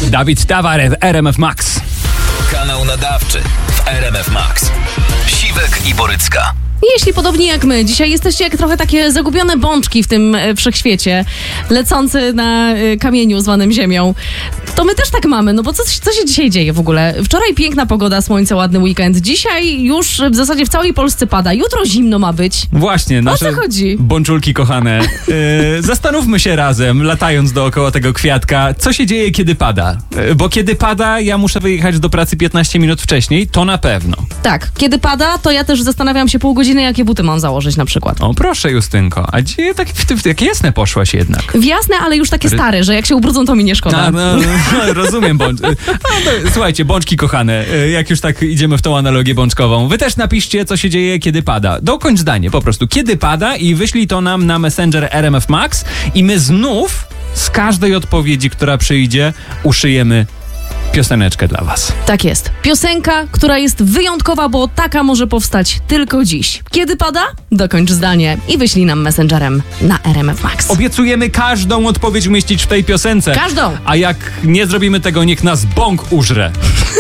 Dawid Tawar w RMF Max. Kanał nadawczy w RMF Max. Siwek i Borycka. Jeśli podobnie jak my, dzisiaj jesteście jak trochę takie zagubione bączki w tym wszechświecie, lecący na kamieniu zwanym ziemią, to my też tak mamy, no bo co się dzisiaj dzieje w ogóle? Wczoraj piękna pogoda, słońce, ładny weekend. Dzisiaj już w zasadzie w całej Polsce pada. Jutro zimno ma być. Właśnie, nasze o co chodzi? Bączulki kochane. Zastanówmy się razem, latając dookoła tego kwiatka, co się dzieje, kiedy pada. Bo kiedy pada, ja muszę wyjechać do pracy 15 minut wcześniej, to na pewno. Tak, kiedy pada, to ja też zastanawiam się pół godziny, jakie buty mam założyć na przykład. O, proszę Justynko, a gdzie tak w jasne poszłaś jednak? W jasne, ale już takie stare, że jak się ubrudzą, to mi nie szkoda. Rozumiem, słuchajcie, bączki kochane, jak już tak idziemy w tą analogię bączkową, wy też napiszcie, co się dzieje, kiedy pada. Dokończ zdanie, po prostu, kiedy pada i wyślij to nam na Messenger RMF Max i my znów z każdej odpowiedzi, która przyjdzie, uszyjemy pioseneczkę dla was. Tak jest. Piosenka, która jest wyjątkowa, bo taka może powstać tylko dziś. Kiedy pada? Dokończ zdanie i wyślij nam messengerem na RMF Max. Obiecujemy każdą odpowiedź umieścić w tej piosence. Każdą! A jak nie zrobimy tego, niech nas bąk użre.